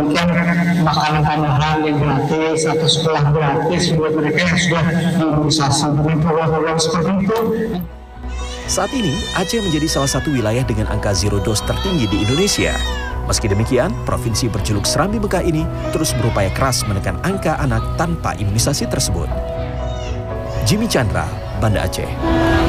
memberikan makanan tambahan yang gratis atau sekolah gratis buat mereka yang sudah imunisasi. Dengan program-program seperti itu. Saat ini, Aceh menjadi salah satu wilayah dengan angka zero dose tertinggi di Indonesia. Meski demikian, provinsi berjuluk Serambi Mekah ini terus berupaya keras menekan angka anak tanpa imunisasi tersebut. Jimmy Chandra, Banda Aceh.